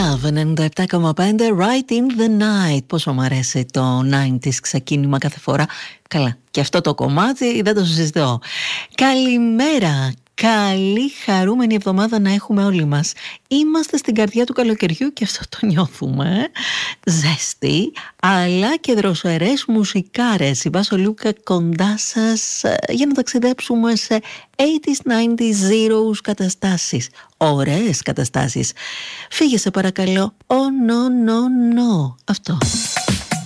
Love 97,5 Right in the Night. Πόσο μου αρέσει το 90s ξεκίνημα κάθε φορά. Καλά, και αυτό το κομμάτι δεν το συζητώ. Καλημέρα. Καλή χαρούμενη εβδομάδα να έχουμε όλοι μας. Είμαστε στην καρδιά του καλοκαιριού και αυτό το νιώθουμε. Ζέστη, αλλά και δροσερές μουσικάρες. Η Βάσο Λούκα κοντά σας για να ταξιδέψουμε σε 80s, 90s, zeros καταστάσεις. Ωραίες καταστάσεις. Φύγε σε παρακαλώ. Oh no, no, no. Αυτό.